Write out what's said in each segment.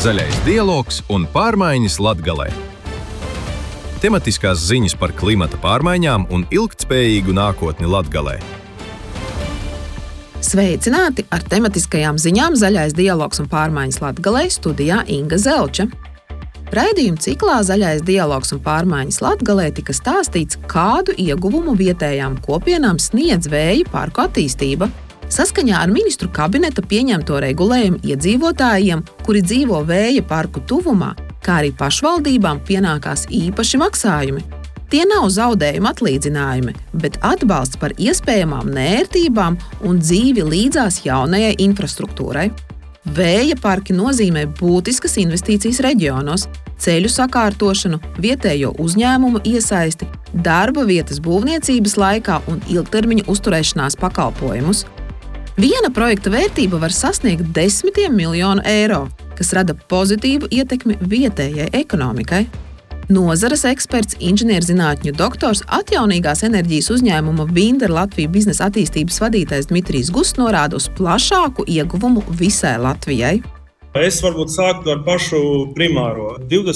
Zaļais dialogs un pārmaiņas Latgalē. Tematiskās ziņas par klimata pārmaiņām un ilgtspējīgu nākotni Latgalē. Sveicināti ar tematiskajām ziņām Zaļais dialogs un pārmaiņas Latgalē, studijā Inga Zelča. Raidījuma ciklā Zaļais dialogs un pārmaiņas Latgalē tika stāstīts, kādu ieguvumu vietējām kopienām sniedz vēja parku attīstība. Saskaņā ar ministru kabineta pieņemto regulējumu iedzīvotājiem, kuri dzīvo vēja parku tuvumā, kā arī pašvaldībām pienākās īpaši maksājumi. Tie nav zaudējuma atlīdzinājumi, bet atbalsts par iespējamām neērtībām un dzīvi līdzās jaunajai infrastruktūrai. Vēja parki nozīmē būtiskas investīcijas reģionos, ceļu sakārtošanu, vietējo uzņēmumu iesaisti, darba vietas būvniecības laikā un ilgtermiņa uzturēšanās pakalpojumus. Viena projekta vērtība var sasniegt 10 miljonu eiro, kas rada pozitīvu ietekmi vietējai ekonomikai. Nozares eksperts, inženierzinātņu doktors, atjaunīgās enerģijas uzņēmuma Vindr Latvija biznesa attīstības vadītājs Dmitrijs Gusts norāda uz plašāku ieguvumu visai Latvijai. Es varbūt sāktu ar pašu primāro.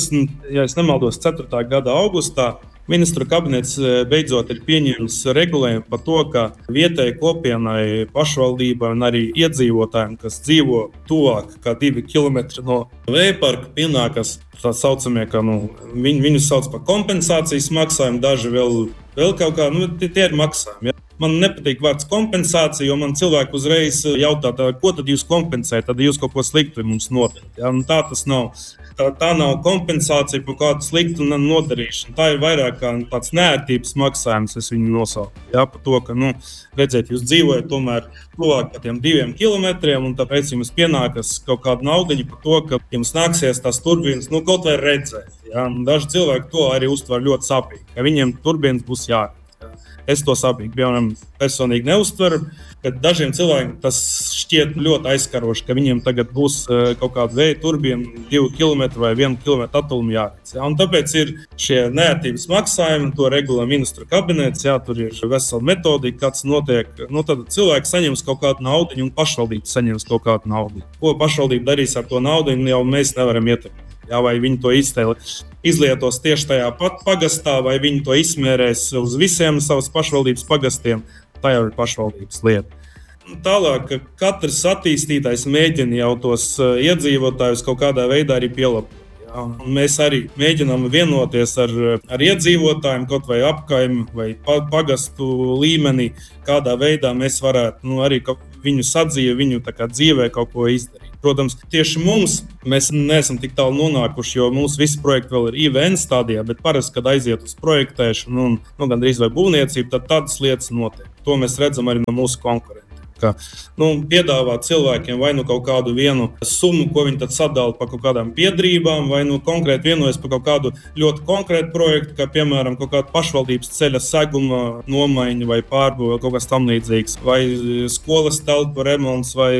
4. gada augustā ministru kabinets beidzot ir pieņēmis regulējumu par to, ka vietējai kopienai, pašvaldībai un arī iedzīvotājiem, kas dzīvo tuvāk kā 2 kilometri no vēja parka, pienākas tā saucamie, ka viņus sauc par kompensācijas maksājumu, daži vēl kaut kā, tie ir maksājumi. Ja? Man nepatīk vārds kompensācija, jo man cilvēki uzreiz jautā, ko tad jūs kompensējat, tad jūs kaut ko sliktu mums nodarīt. Ja? Tā tas nav. Tā nav kompensācija par kādu sliktu nodarīšanu. Tā ir vairāk kā tāds neērtības maksājums, es viņu nosaucu. Ja? Par to, ka, redziet, jūs dzīvojat tomēr tuvāk par tiem 2 kilometriem, un tāpēc jums pienākas kaut kāda naudiņa par to, ka jums nāksies tās turbīnas, kaut vai redzēt. Ja? Daži cilvēki to arī uztver ļoti sāpīgi, ka viņiem turbīnas būs jāredzēt. Es to sāpīgi, piemēram, personīgi neuztveru, bet dažiem cilvēkiem tas šķiet ļoti aizskaroši, ka viņiem tagad būs kaut kāda vēja turbīna 2 km vai 1 km attālumā jāredz. Ja? Un tāpēc ir šie neērtības maksājumi, to regulē ministru kabinets, ja? Tur ir vesela metodika, kāds notiek. Tad cilvēki saņems kaut kādu naudiņu un pašvaldība saņems kaut kādu naudiņu. Ko pašvaldība darīs ar to naudiņu, jau mēs nevaram ietekmēt. Ja, vai viņi to izlietos tieši tajā pat pagastā, vai viņi to izmērēs uz visiem savas pašvaldības pagastiem, tā jau ir pašvaldības lieta. Tālāk, ka katrs attīstītājs mēģina jau tos iedzīvotājus kaut kādā veidā arī pielāgot. Ja, mēs arī mēģinām vienoties ar iedzīvotājiem, kaut vai apkaimi vai pagastu līmenī, kādā veidā mēs varētu arī viņu sadzīvi, viņu dzīvē kaut ko izdarīt. Protams, tieši mēs neesam tik tālu nonākuši, jo mūsu visi projekti vēl ir IVN stadijā, bet parasti, kad aiziet uz projektēšanu un gandrīz vai būvniecību, tad tādas lietas notiek. To mēs redzam arī no mūsu konkurentiem. Ka, piedāvā cilvēkiem vai kaut kādu vienu summu, ko viņi tad sadala par kaut kādām biedrībām, vai konkrēti vienojas par kaut kādu ļoti konkrētu projektu, kā piemēram kaut kāda pašvaldības ceļa seguma nomaiņa vai pārbūve, kaut kas tam līdzīgs, vai skolas telpu remonts, vai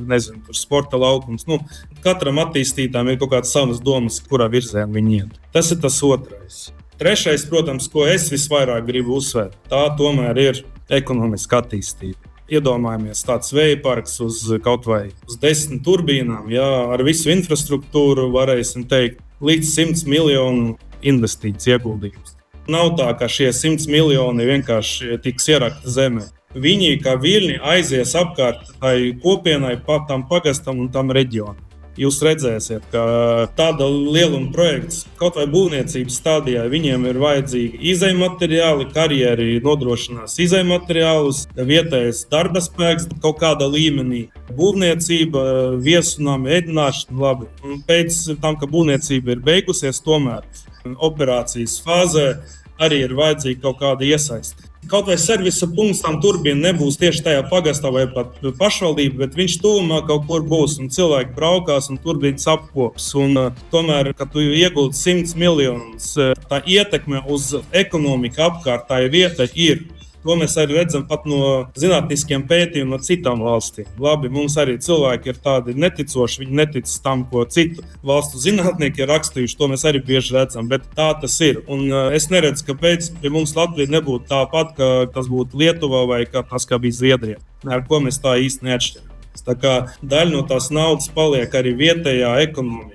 sporta laukums. Katram attīstītājam ir kaut kādas savas domas, kurā virzienā viņi iet. Tas ir tas otrais. Trešais, protams, ko es visvairāk gribu uzsvērt, tā tomēr ir ekonomiska attīstība. Iedomājamies tāds vēja parks uz kaut vai uz 10 turbīnām, ja, ar visu infrastruktūru varēsim teikt līdz 100 miljonu investīciju ieguldījums. Nav tā, ka šie 100 miljoni vienkārši tiks ierakti zemē. Viņi kā viļņi aizies apkārt tai kopienai, tam pagastam un tam reģionam. Jūs redzēsiet, ka tāda lieluma projekts, kaut vai būvniecības stadijā, viņiem ir vajadzīgi izejmateriāli, karjeri nodrošinās izejmateriālus, vietējais darba spēks kaut kādā līmenī, būvniecība, viesunājumi, ēdināšana, labi. Un pēc tam, ka būvniecība ir beigusies, tomēr operācijas fāzē arī ir vajadzīga kaut kāda iesaiste. Kaut vai servisa punkts tam turbīna nebūs tieši tajā pagastā vai pat pašvaldība, bet viņš tuvumā kaut kur būs un cilvēki braukās un turbīnas apkops. Un tomēr, kad tu ieguldi 100 miljonus, tā ietekme uz ekonomiku apkārt tā vieta ir. To mēs arī redzam pat no zinātniskiem pētījumiem no citām valstīm. Labi, mums arī cilvēki ir tādi neticoši, viņi netic tam, ko citu valstu zinātnieki ir rakstījuši, to mēs arī bieži redzam, bet tā tas ir. Un es neredzu, kāpēc pie mums Latvija nebūtu tāpat, ka tas būtu Lietuvā vai tas, kā bija Zviedrijā. Ar ko mēs tā īsti neatšķiramies. Tā kā daļa no tās naudas paliek arī vietējā ekonomika.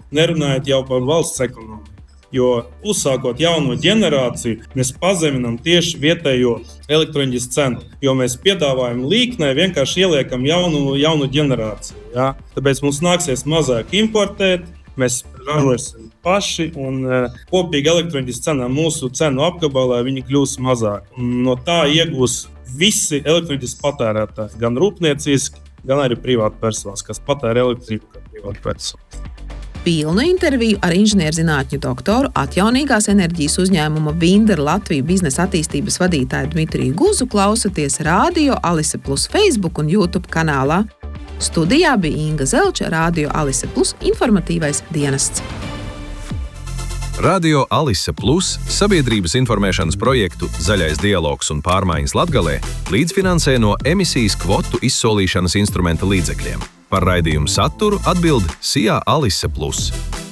nerunājot jau par valsts ekonomiku. Jo uzsākot jauno ģenerāciju, mēs pazeminām tieši vietējo elektroenerģijas cenu. Jo mēs piedāvājam līknē, vienkārši ieliekam jaunu ģenerāciju. Ja? Tāpēc mums nāksies mazāk importēt, mēs ražosim paši un kopīgi elektroenerģijas cenā mūsu cenu apgabalā viņi kļūs mazāk. Un no tā iegūs visi elektroenerģijas patērētāji, gan rūpnieciski, gan arī privāti personas, kas patēra elektrību kā privāti personas. Pilnu interviju ar inženierzinātņu doktoru, atjaunīgās enerģijas uzņēmuma Vindera Latvija biznesa attīstības vadītāju Dmitriju Guzu klausaties Radio Alise Plus Facebook un YouTube kanālā. Studijā bija Inga Zelča, Radio Alise Plus informatīvais dienests. Radio Alise Plus sabiedrības informēšanas projektu Zaļais dialogs un pārmaiņas Latgalē līdzfinansē no emisijas kvotu izsolīšanas instrumenta līdzekļiem. Par raidījumu saturu atbild SIA Alise Plus.